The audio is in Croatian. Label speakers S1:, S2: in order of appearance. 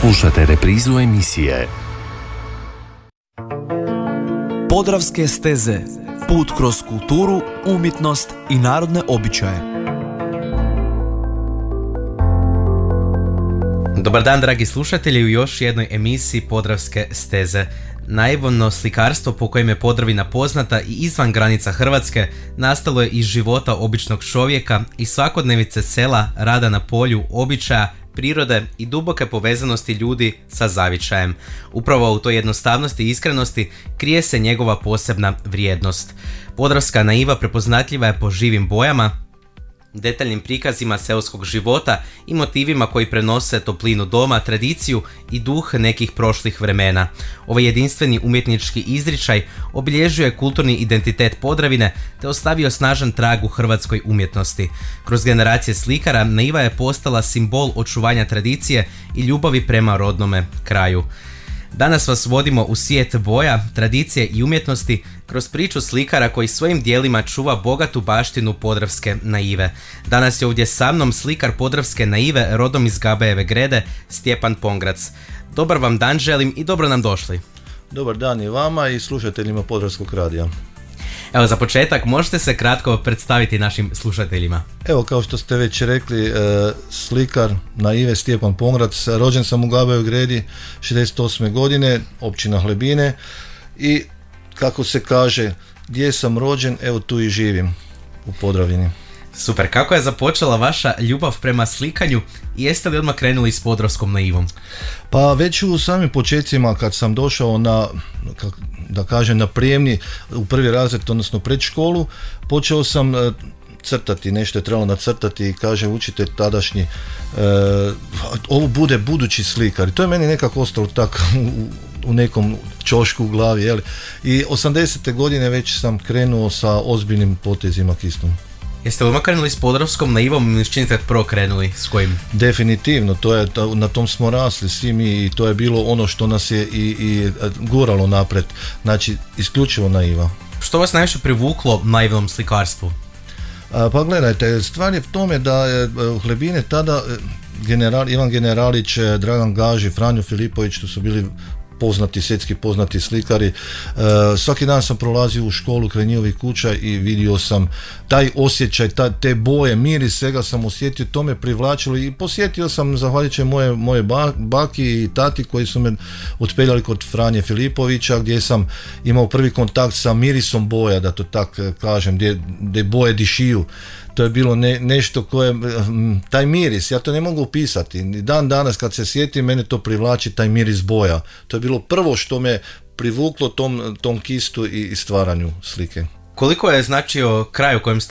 S1: Slušate reprizu emisije
S2: Podravske steze. Put kroz kulturu, umjetnost i narodne običaje.
S3: Dobar dan, dragi slušatelji, u još jednoj emisiji Podravske steze. Naivno slikarstvo po kojem je Podravina poznata i izvan granica Hrvatske nastalo je iz života običnog čovjeka i svakodnevice sela, rada na polju, običaja, prirode i duboke povezanosti ljudi sa zavičajem. Upravo u toj jednostavnosti i iskrenosti krije se njegova posebna vrijednost. Podravska naiva prepoznatljiva je po živim bojama, detaljnim prikazima seoskog života i motivima koji prenose toplinu doma, tradiciju i duh nekih prošlih vremena. Ovaj jedinstveni umjetnički izričaj obilježuje kulturni identitet Podravine te ostavio snažan trag u hrvatskoj umjetnosti. Kroz generacije slikara naiva je postala simbol očuvanja tradicije i ljubavi prema rodnome kraju. Danas vas vodimo u svijet boja, tradicije i umjetnosti kroz priču slikara koji svojim dijelima čuva bogatu baštinu Podravske naive. Danas je ovdje sa mnom slikar Podravske naive rodom iz Gabejeve Grede, Stjepan Pongrac. Dobar vam dan želim i dobro nam došli.
S4: Dobar dan i vama i slušateljima Podravskog radija.
S3: Evo, za početak možete se kratko predstaviti našim slušateljima.
S4: Evo, kao što ste već rekli, slikar naive Stjepan Pongrac, rođen sam u Gabejevoj Gredi 68. godine, općina Hlebine, i kako se kaže, gdje sam rođen, evo tu i živim, u Podravini.
S3: Super, kako je započela vaša ljubav prema slikanju i jeste li odmah krenuli s Podravskom naivom?
S4: Pa već u samim početcima kad sam došao na prijemni u prvi razred, odnosno predškolu, počeo sam crtati, nešto je trebalo nacrtati i kaže učitelj tadašnji, ovo bude budući slikar. I to je meni nekako ostalo tako u nekom ćošku u glavi, jel? I 80. godine već sam krenuo sa ozbiljnim potezima k istom.
S3: Jeste li odmah krenuli s Podravskom naivom ili s čim ste prvo krenuli, s kojim?
S4: Definitivno, na tom smo rasli svi mi i to je bilo ono što nas je i guralo napred, znači isključivo naiva.
S3: Što vas najviše privuklo naivnom slikarstvu?
S4: Pa gledajte, stvar je v tome da je u Hlebine tada Ivan Generalić, Dragan Gaži, Franjo Filipović, to su bili svjetski poznati slikari. Svaki dan sam prolazio u školu kraj njihovih kuća i vidio sam taj osjećaj, te boje, miris, svega sam osjetio, to me privlačilo i posjetio sam, zahvaljujući moje baki i tati koji su me otpeljali kod Franje Filipovića, gdje sam imao prvi kontakt sa mirisom boja, da to tak kažem, gdje boje dišiju. To je bilo nešto koje, taj miris, ja to ne mogu opisati. Dan danas kad se sjetim, mene to privlači, taj miris boja. To je bilo prvo što me privuklo tom kistu i stvaranju slike.
S3: Koliko je značio kraj u kojem ste